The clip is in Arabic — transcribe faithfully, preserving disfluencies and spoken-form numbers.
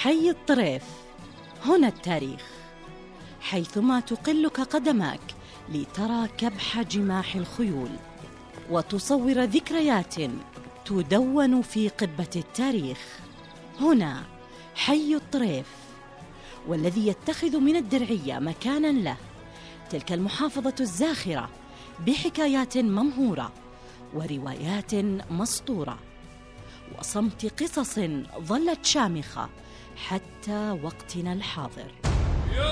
حي الطريف، هنا التاريخ، حيثما تقلك قدماك لترى كبح جماح الخيول وتصور ذكريات تدون في قبة التاريخ. هنا حي الطريف، والذي يتخذ من الدرعية مكانا له، تلك المحافظة الزاخرة بحكايات ممهورة وروايات مسطورة وصمت قصص ظلت شامخة حتى وقتنا الحاضر.